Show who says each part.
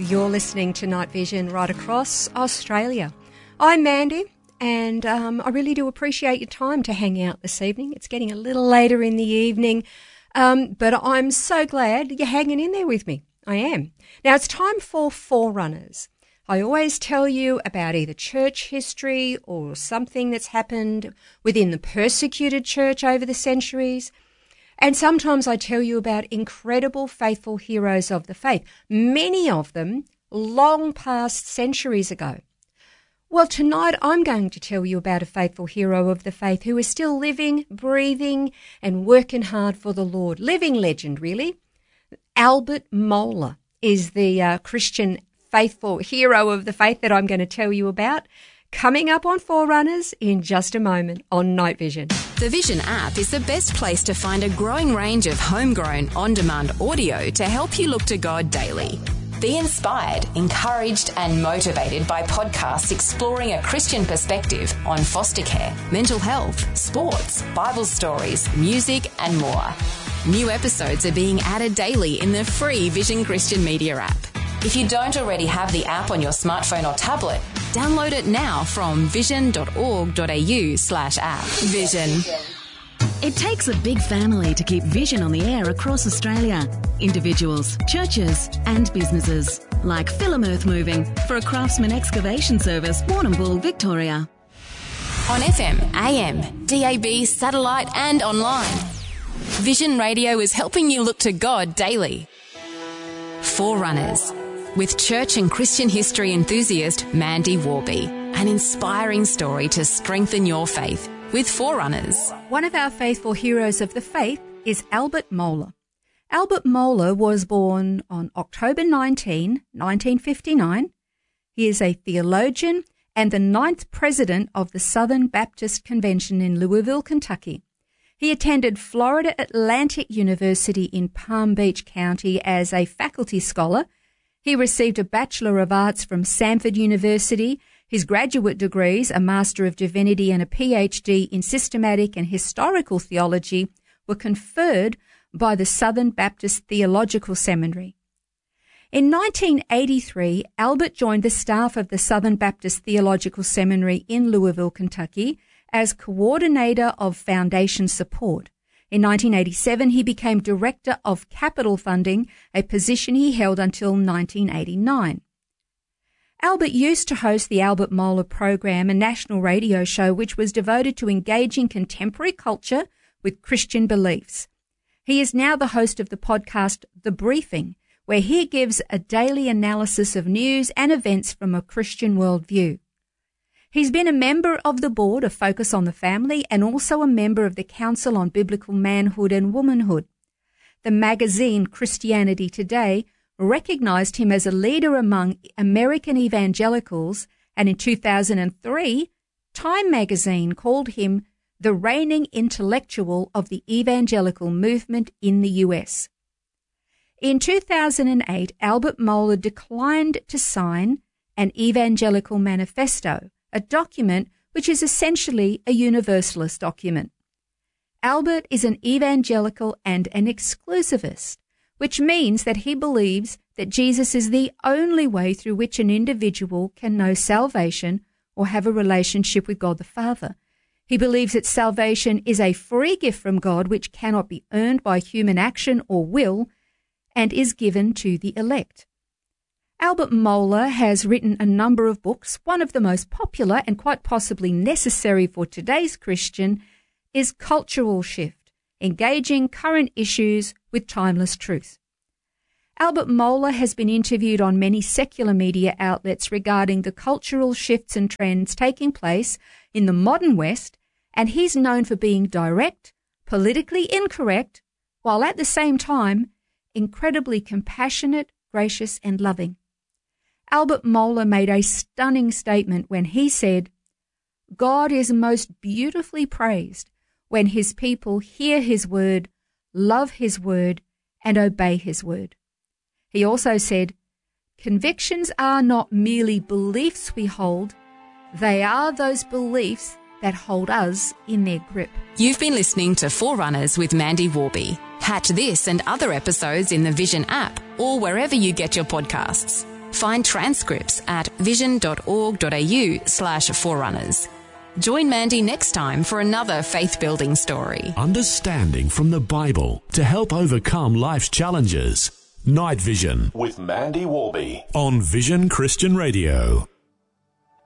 Speaker 1: You're listening to Night Vision right across Australia. I'm Mandy, and I really do appreciate your time to hang out this evening. It's getting a little later in the evening, but I'm so glad you're hanging in there with me. I am. Now, it's time for Forerunners. I always tell you about either church history or something that's happened within the persecuted church over the centuries. And sometimes I tell you about incredible faithful heroes of the faith, many of them long past centuries ago. Well, tonight I'm going to tell you about a faithful hero of the faith who is still living, breathing, and working hard for the Lord. Living legend, really. Albert Mohler is the Christian faithful hero of the faith that I'm going to tell you about. Coming up on Forerunners in just a moment on Night Vision.
Speaker 2: The Vision app is the best place to find a growing range of homegrown, on-demand audio to help you look to God daily. Be inspired, encouraged and motivated by podcasts exploring a Christian perspective on foster care, mental health, sports, Bible stories, music and more. New episodes are being added daily in the free Vision Christian Media app. If you don't already have the app on your smartphone or tablet, download it now from vision.org.au/app. Vision.
Speaker 3: It takes a big family to keep Vision on the air across Australia. Individuals, churches and businesses, like Philim Earth Moving for a Craftsman Excavation Service, Warrnambool, Victoria.
Speaker 2: On FM, AM, DAB, satellite and online. Vision Radio is helping you look to God daily. Forerunners, with church and Christian history enthusiast Mandy Warby. An inspiring story to strengthen your faith with Forerunners.
Speaker 1: One of our faithful heroes of the faith is Albert Mohler. Albert Mohler was born on October 19, 1959. He is a theologian and the 9th president of the Southern Baptist Convention in Louisville, Kentucky. He attended Florida Atlantic University in Palm Beach County as a faculty scholar. He received a Bachelor of Arts from Samford University. His graduate degrees, a Master of Divinity and a PhD in Systematic and Historical Theology, were conferred by the Southern Baptist Theological Seminary. In 1983, Albert joined the staff of the Southern Baptist Theological Seminary in Louisville, Kentucky, as Coordinator of Foundation Support. In 1987, he became Director of Capital Funding, a position he held until 1989. Albert used to host the Albert Mohler program, a national radio show which was devoted to engaging contemporary culture with Christian beliefs. He is now the host of the podcast The Briefing, where he gives a daily analysis of news and events from a Christian worldview. He's been a member of the board of Focus on the Family and also a member of the Council on Biblical Manhood and Womanhood. The magazine Christianity Today recognized him as a leader among American evangelicals, and in 2003, Time magazine called him the reigning intellectual of the evangelical movement in the U.S. In 2008, Albert Mohler declined to sign an evangelical manifesto, a document which is essentially a universalist document. Albert is an evangelical and an exclusivist, which means that he believes that Jesus is the only way through which an individual can know salvation or have a relationship with God the Father. He believes that salvation is a free gift from God which cannot be earned by human action or will and is given to the elect. Albert Mohler has written a number of books. One of the most popular and quite possibly necessary for today's Christian is Cultural Shift, Engaging Current Issues with Timeless Truth. Albert Mohler has been interviewed on many secular media outlets regarding the cultural shifts and trends taking place in the modern West, and he's known for being direct, politically incorrect, while at the same time incredibly compassionate, gracious and loving. Albert Mohler made a stunning statement when he said, "God is most beautifully praised when his people hear his word, love his word, and obey his word." He also said, "Convictions are not merely beliefs we hold, they are those beliefs that hold us in their grip."
Speaker 2: You've been listening to Forerunners with Mandy Warby. Catch this and other episodes in the Vision app or wherever you get your podcasts. Find transcripts at vision.org.au/forerunners. Join Mandy next time for another faith-building story.
Speaker 4: Understanding from the Bible to help overcome life's challenges. Night Vision with Mandy Warby on Vision Christian Radio.